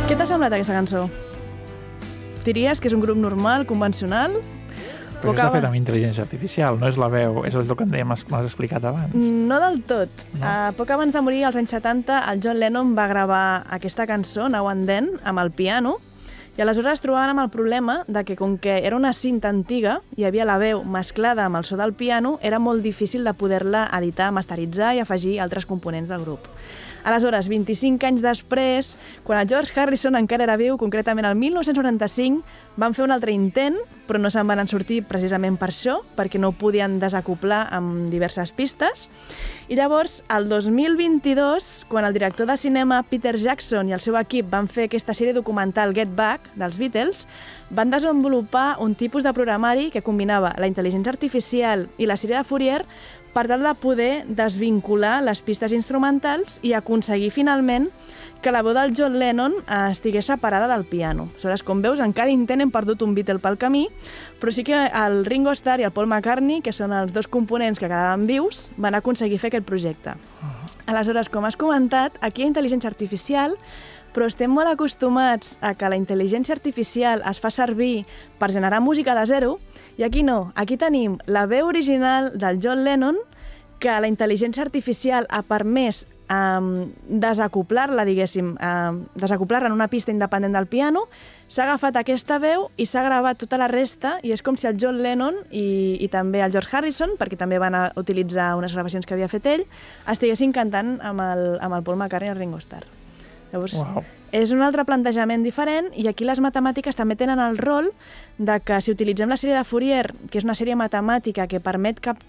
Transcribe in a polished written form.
Què t'ha semblat aquesta cançó? Diries que és un grup normal, convencional? Però està fet amb intel·ligència artificial, no és la veu, és el que m'has explicat abans. No del tot. No? Poc abans de morir, als anys 70, el John Lennon va gravar aquesta cançó, Now and Then, amb el piano, i aleshores es trobaven amb el problema de que, com que era una cinta antiga, hi havia la veu mesclada amb el so del piano, era molt difícil de poder-la editar, masteritzar i afegir altres components del grup. Aleshores, 25 anys després, quan el George Harrison encara era viu, concretament el 1995, van fer un altre intent, però no se'n van sortir precisament per això, perquè no ho podien desacoplar amb diverses pistes. I llavors, el 2022, quan el director de cinema Peter Jackson i el seu equip van fer aquesta sèrie documental Get Back, dels Beatles, van desenvolupar un tipus de programari que combinava la intel·ligència artificial i la sèrie de Fourier per tal de poder desvincular les pistes instrumentals i aconseguir finalment que la veu del John Lennon estigués separada del piano. Aleshores, com veus, en cada intent hem perdut un Beatle pel camí, però sí que el Ringo Starr i el Paul McCartney, que són els dos components que quedaven vius, van aconseguir fer aquest projecte. Aleshores, com has comentat, aquí hi ha intel·ligència artificial, però estem molt acostumats a que la intel·ligència artificial es fa servir per generar música de zero, i aquí no. Aquí tenim la veu original del John Lennon, que la intel·ligència artificial ha permès desacoplar-la, diguéssim, desacoplar-la en una pista independent del piano, s'ha agafat aquesta veu i s'ha gravat tota la resta, i és com si el John Lennon i també el George Harrison, perquè també van utilitzar unes gravacions que havia fet ell, estiguessin cantant amb el Paul McCartney i el Ringo Starr. Llavors, és un altre plantejament diferent, i aquí les matemàtiques també tenen el rol de que si utilitzem la sèrie de Fourier, que és una sèrie matemàtica que permet